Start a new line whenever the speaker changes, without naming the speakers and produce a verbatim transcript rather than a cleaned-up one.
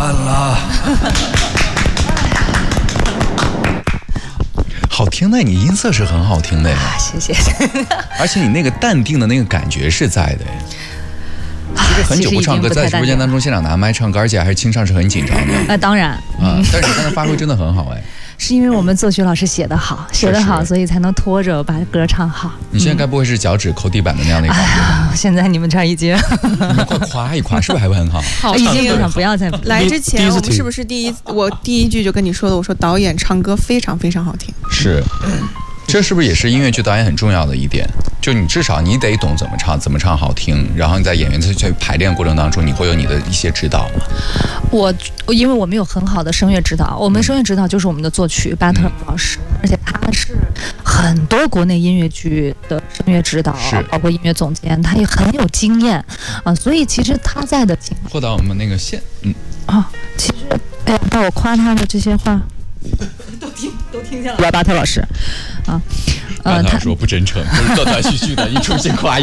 了。好听的，你音色是很好听的呀，
啊、谢谢。
而且你那个淡定的那个感觉是在的。其实很久不唱歌，在直播间当中现场拿麦唱歌，而且还是清唱，是很紧张的。
那、呃、当然啊、
嗯，但是你刚才发挥真的很好哎。
是因为我们作曲老师写得好，写得好，所以才能拖着把歌唱好。
你现在该不会是脚趾抠地板的那样的一个感觉吧？
哎、现在你们这儿一接，
你们快夸一夸，是不是还会很好？
好，
已经不不要再
来之前，我们是不是第一？我第一句就跟你说的，我说导演唱歌非常非常好听。
是。这是不是也是音乐剧导演很重要的一点？就你至少你得懂怎么唱，怎么唱好听，然后你在演员在排练过程当中，你会有你的一些指导吗？
我因为我们有很好的声乐指导，我们声乐指导就是我们的作曲巴特老师，嗯、而且他是很多国内音乐剧的声乐指导，包括音乐总监，他也很有经验啊，所以其实他在的情况，
获得我们那个线，嗯
啊，其实哎呀，让我夸他的这些话。都听都听见了吧，巴特老师，啊，
呃，他说不真诚，就是断断续续的，一出现夸一